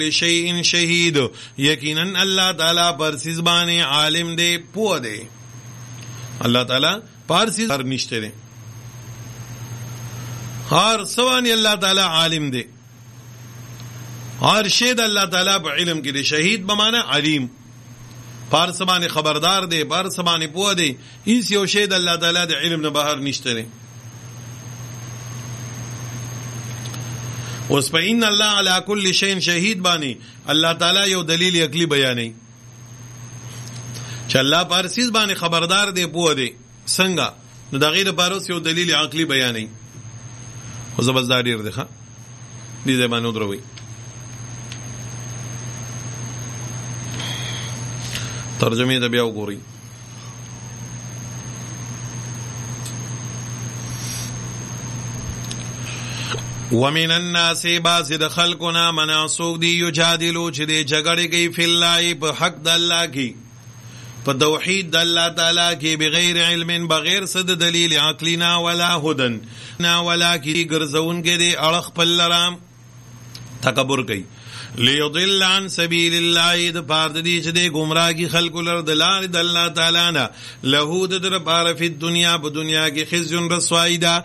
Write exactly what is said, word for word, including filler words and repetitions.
شیء شهید یقینا الله تعالی پر سیز باندې عالم دی پوه دی الله تعالی پر سیز هر نشته دی هر سوانی الله تعالی عالم دی هر شی د الله تعالی په علم کې دی شهید به معنا علیم پر سبانه خبردار دی پر سبانه پوه دی هیڅ یو شی د الله تعالی د علم نه بهر نشته دی اوس په ان الله علی کل شیء شهید باندې الله تعالی یو دلیل عقلی بیانوي چې الله پر سیز باندې خبردار دی پوه دی څنګه نو د غیر پاروس یو دلیل عقلی بیانوي خو زبردار دی ښه دې زمانو دروي ترجمه د بیا وګورئ ومن الناس باز د خلقنا مناسوک دی یجادلو چې دی جګړه کوي فی الله په حق د الله کې په توحید د الله تعالی کې بغیر علم بغیر صد دلیل عقلینا ولا هدن نا ولا کی ګرځون کې دی اړه خپل لرام تکبر کوي لیضل عن سبیل الله د پاره دي چې د گمراهی خلق لر د لار د الله تعالی نه له د در پاره په دنیا په دنیا کې خزي رسوایی ده